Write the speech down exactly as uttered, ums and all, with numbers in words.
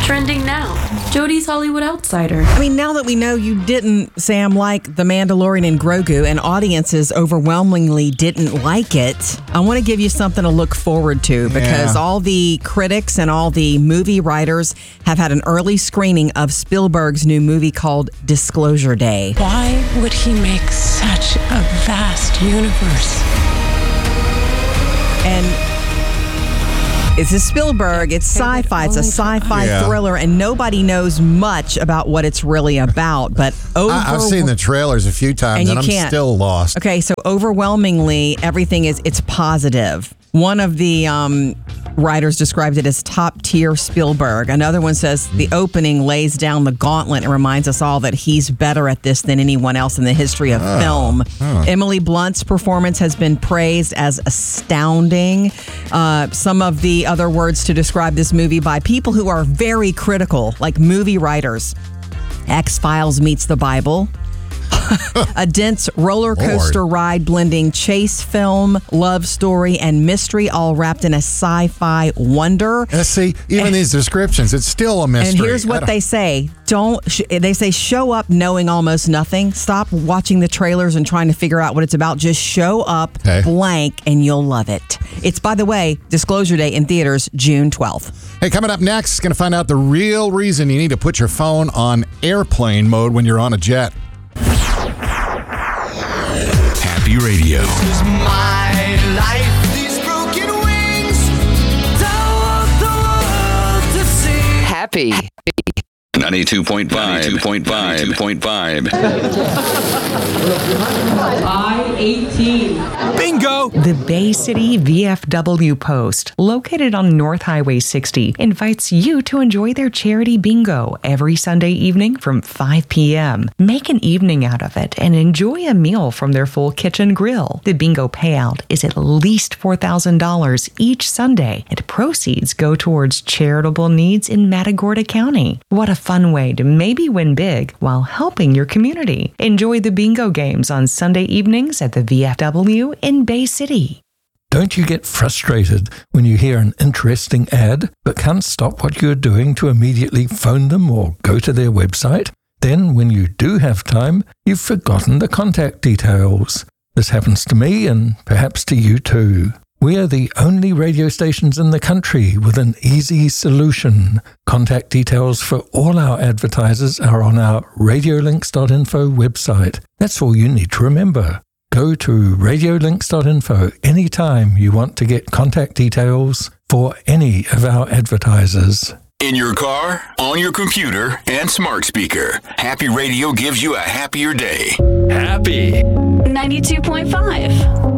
Trending now, Jody's Hollywood Outsider. I mean, now that we know you didn't, Sam, like The Mandalorian and Grogu, and audiences overwhelmingly didn't like it, I want to give you something to look forward to, because Yeah. all the critics and all the movie writers have had an early screening of Spielberg's new movie called Disclosure Day. Why would he make such a vast universe? And it's a Spielberg, it's sci-fi, it's a sci-fi Yeah. thriller, and nobody knows much about what it's really about. But over- I, I've seen the trailers a few times, And and, you I'm can't. still lost. Okay, so overwhelmingly, everything is, it's positive. One of the um, writers described it as top-tier Spielberg. Another one says the opening lays down the gauntlet and reminds us all that he's better at this than anyone else in the history of Oh. film. Huh. Emily Blunt's performance has been praised as astounding. Uh, some of the other words to describe this movie by people who are very critical, like movie writers. X-Files meets the Bible. A dense roller coaster Lord. ride blending chase film, love story, and mystery, all wrapped in a sci-fi wonder. Let's see, even these descriptions, it's still a mystery. And here's I what don't- they say: don't sh- they say show up knowing almost nothing? Stop watching the trailers and trying to figure out what it's about. Just show up Okay. blank, and you'll love it. It's, by the way, Disclosure Day in theaters June twelfth. Hey, coming up next, going to find out the real reason you need to put your phone on airplane mode when you're on a jet. Happy Radio. My life, these broken wings, don't want the world to see. Happy. ninety-two point five. ninety-two point five. ninety-two point five. I eighteen. Bingo! The Bay City V F W Post, located on North Highway sixty, invites you to enjoy their charity bingo every Sunday evening from five p.m. Make an evening out of it and enjoy a meal from their full kitchen grill. The bingo payout is at least four thousand dollars each Sunday, and proceeds go towards charitable needs in Matagorda County. What a fun way to maybe win big while helping your community. Enjoy the bingo games on Sunday evenings at the V F W in Bay City. Don't you get frustrated when you hear an interesting ad but can't stop what you're doing to immediately phone them or go to their website? Then, when you do have time, you've forgotten the contact details. This happens to me and perhaps to you too. We are the only radio stations in the country with an easy solution. Contact details for all our advertisers are on our radiolinks dot info website. That's all you need to remember. Go to radiolinks dot info anytime you want to get contact details for any of our advertisers. In your car, on your computer, and smart speaker, Happy Radio gives you a happier day. Happy. ninety-two point five.